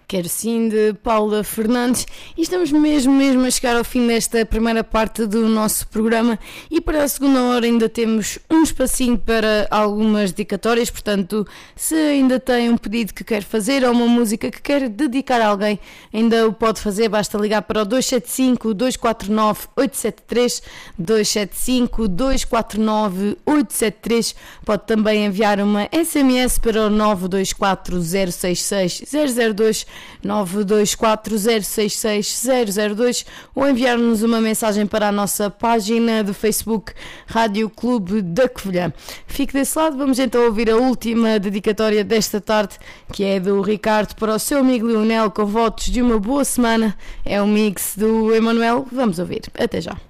Quero sim, de Paula Fernandes, e estamos mesmo a chegar ao fim desta primeira parte do nosso programa, e para a segunda hora ainda temos um espacinho para algumas dedicatórias. Portanto, se ainda tem um pedido que quer fazer ou uma música que quer dedicar a alguém, ainda o pode fazer, basta ligar para o 275-249-873, 275-249-873, pode também enviar uma SMS para o 924-066-002, 924-066-002, ou enviar-nos uma mensagem para a nossa página do Facebook Rádio Clube da Covilhã. Fique desse lado, vamos então ouvir a última dedicatória desta tarde, que é do Ricardo para o seu amigo Lionel, com votos de uma boa semana. É o mix do Emanuel, vamos ouvir. Até já.